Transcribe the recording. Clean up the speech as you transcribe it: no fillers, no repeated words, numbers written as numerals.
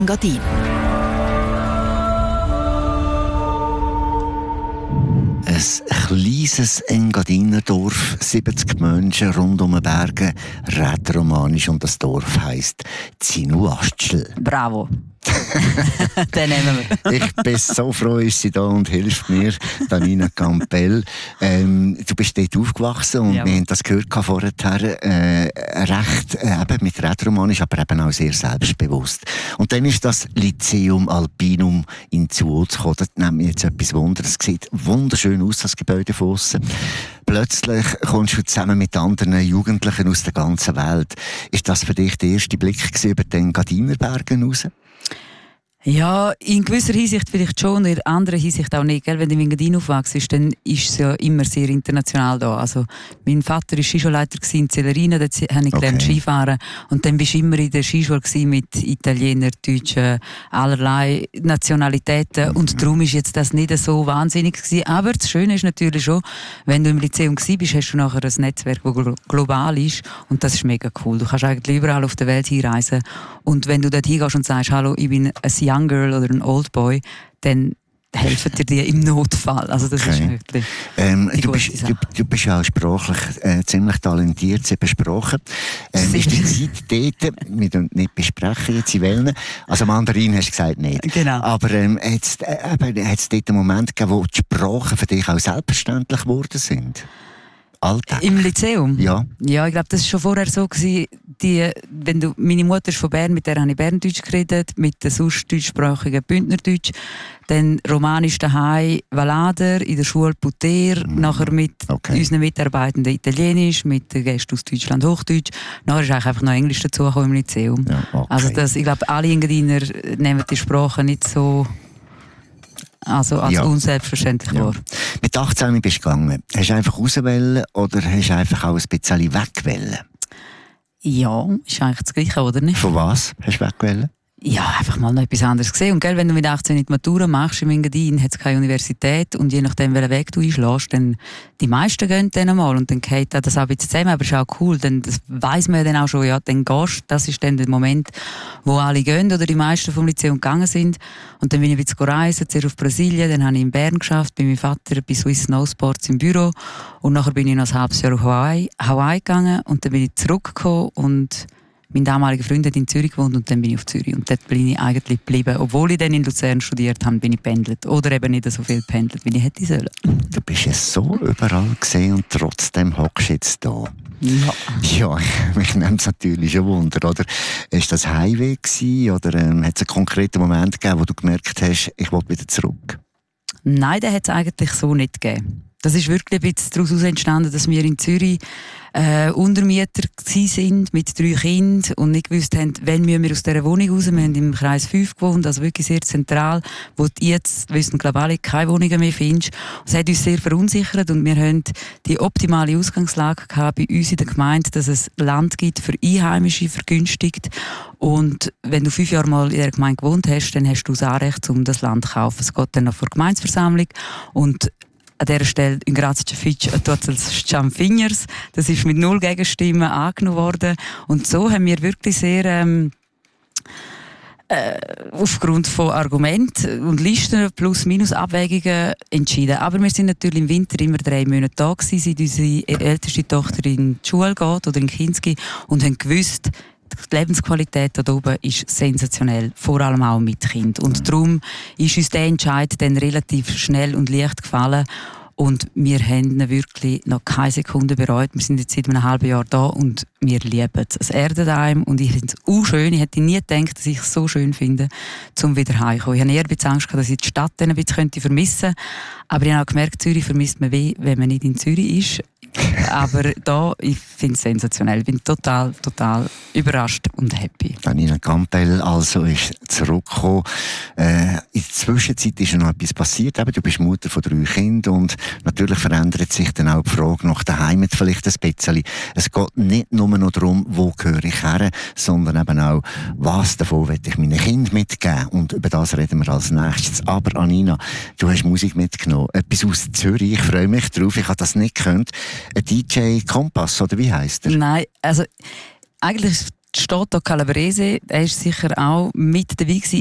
Engadin. Ein kleines Engadiner Dorf, 70 Menschen rund um den Bergen, rätoromanisch, und das Dorf heisst Zinuastschl. Bravo. Den nehmen wir. Ich bin so froh, ist sie da und hilft mir, Danina Campbell. Du bist dort aufgewachsen und wir haben das gehört vorher, recht eben mit rätoromanisch, aber eben auch sehr selbstbewusst. Und dann ist das Lyceum Alpinum in Zuol gekommen. Das nimmt mich jetzt etwas Wunder. Es sieht wunderschön aus, das Gebäude von aussen. Plötzlich kommst du zusammen mit anderen Jugendlichen aus der ganzen Welt. Ist das für dich der erste Blick über den Engadiner Bergen raus? Ja, in gewisser Hinsicht vielleicht schon, in anderer Hinsicht auch nicht. Gell? Wenn du in Engadin aufwachst, dann ist es ja immer sehr international da. Also, mein Vater war Skischulleiter in Celerina, dort habe ich gelernt Skifahren. Und dann bist du immer in der Skischule mit Italienern, Deutschen, allerlei Nationalitäten. Und darum ist jetzt das nicht so wahnsinnig gewesen. Aber das Schöne ist natürlich schon, wenn du im Lyzeum gewesen bist, hast du nachher ein Netzwerk, das global ist. Und das ist mega cool. Du kannst eigentlich überall auf der Welt hinreisen. Und wenn du dort hingehst und sagst, hallo, ich bin ein Young Girl oder ein Old Boy, dann helfen dir im Notfall. Also das ist wirklich du bist ja auch sprachlich ziemlich talentiert, 7 Sprachen. Ist die Zeit dort, wir nicht besprechen jetzt in welchen, also Mandarin hast du gesagt nicht. Genau. Aber hat es dort einen Moment gegeben, wo die Sprachen für dich auch selbstverständlich geworden sind? Alltag. Im Lyzeum? Ja. Ja, ich glaube, das war schon vorher so gewesen, meine Mutter ist von Bern, mit der habe ich Berndeutsch geredet, mit den sonst deutschsprachigen Bündnerdeutsch, dann Romanisch daheim, Valader, in der Schule Puter, nachher mit unseren Mitarbeitenden Italienisch, mit den Gästen aus Deutschland Hochdeutsch, nachher ist eigentlich einfach noch Englisch dazugekommen im Lyzeum. Ja, also ich glaube, alle Engadiner nehmen die Sprache nicht so als unselbstverständlich vor. Mit 18 bist du gegangen. Hast du einfach rauswählen oder hast du einfach auch ein bisschen wegwählen? Ja, ist eigentlich das Gleiche, oder nicht? Von was hast du wegwählen? Ja, einfach mal noch etwas anderes gesehen. Und gell, wenn du mit 18 die Matura machst, im Engadin hat es keine Universität und je nachdem, welchen Weg du einschlägst, dann die meisten gehen dann einmal und dann geht das auch ein bisschen zusammen, aber ist auch cool, denn das weiss man ja dann auch schon, ja, dann gehst, das ist dann der Moment, wo alle gehen oder die meisten vom Lyzeum gegangen sind und dann bin ich ein bisschen reisen, zuerst auf Brasilien, dann habe ich in Bern geschafft, bei meinem Vater bei Swiss Snow Sports im Büro und nachher bin ich noch ein halbes Jahr auf Hawaii gegangen und dann bin ich zurückgekommen und mein damaliger Freund hat in Zürich gewohnt und dann bin ich auf Zürich. Und dort bin ich eigentlich geblieben. Obwohl ich dann in Luzern studiert habe, bin ich pendelt. Oder eben nicht so viel pendelt, wie ich hätte sollen. Du bist ja so überall gesehen und trotzdem hockst du jetzt da. Ja. Ja, mich nimmt es natürlich schon Wunder, oder? Ist das Heimweh gewesen, oder hat es einen konkreten Moment gegeben, wo du gemerkt hast, ich will wieder zurück? Nein, den hat es eigentlich so nicht gegeben. Das ist wirklich ein bisschen daraus entstanden, dass wir in Zürich Untermieter sind mit 3 Kindern und nicht gewusst haben, wann müssen wir aus dieser Wohnung raus. Wir haben im Kreis 5 gewohnt, also wirklich sehr zentral, wo du jetzt, wissen glaube ich alle, keine Wohnungen mehr findest. Das hat uns sehr verunsichert und wir haben die optimale Ausgangslage gehabt bei uns in der Gemeinde, dass es Land gibt für Einheimische vergünstigt. Und wenn du 5 Jahre mal in der Gemeinde gewohnt hast, dann hast du das Anrecht, um das Land zu kaufen. Es geht dann noch vor der Gemeindeversammlung und an dieser Stelle in Grazia Fitch als Champfingers. Das ist mit 0 Gegenstimmen angenommen worden. Und so haben wir wirklich sehr aufgrund von Argumenten und Listen plus minus Abwägungen entschieden. Aber wir sind natürlich im Winter immer 3 Monate da gewesen, seit unsere älteste Tochter in die Schule geht oder in Kinski und haben gewusst, die Lebensqualität da oben ist sensationell, vor allem auch mit Kind. Und darum ist uns der Entscheid dann relativ schnell und leicht gefallen. Und wir haben ihn wirklich noch keine Sekunde bereut. Wir sind jetzt seit einem halben Jahr da und wir lieben es. Es erdet einem und ich finde es auch schön. Ich hätte nie gedacht, dass ich es so schön finde, zum wieder heimkommen. Ich habe eher ein bisschen Angst gehabt, dass ich die Stadt dann ein bisschen vermissen könnte. Aber ich habe auch gemerkt, Zürich vermisst man weh, wenn man nicht in Zürich ist. Aber da, ich finde es sensationell. Ich bin total überrascht und happy. Danina Campbell also ist zurückgekommen. In der Zwischenzeit ist noch etwas passiert. Eben, du bist Mutter von 3 Kindern und natürlich verändert sich dann auch die Frage nach der Heimat vielleicht ein bisschen. Es geht nicht nur noch darum, wo gehöre ich her, sondern eben auch, was davon will ich meinen Kindern mitgeben. Und über das reden wir als nächstes. Aber Anina, du hast Musik mitgenommen. Etwas aus Zürich. Ich freue mich drauf. Ich habe das nicht gekannt. Ein DJ Kompass, oder wie heisst er? Nein, also eigentlich Stato Calabrese, er ist sicher auch mit dabei gewesen.